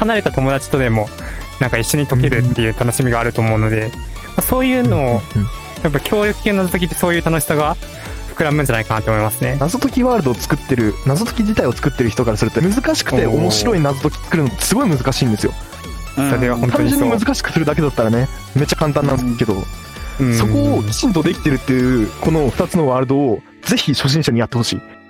離れた友達とでもなんか一緒に解けるっていう楽しみがあると思うので、そういうのをやっぱ協力系の謎解きってそういう楽しさが膨らむんじゃないかなと思いますね。 謎解きワールドを作ってる、謎解き自体を作ってる人からすると難しくて面白い謎解き作るのってすごい難しいんですよ。 それは本当単にそう。 純に難しくするだけだったらねめっちゃ簡単なんですけど、そこをきちんとできてるっていうこの2つのワールドをぜひ初心者にやってほしい。